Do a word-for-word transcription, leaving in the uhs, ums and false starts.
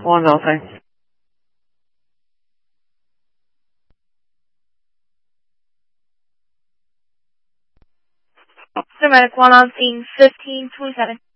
One nothing. Cinematic one on scene fifteen twenty-seven.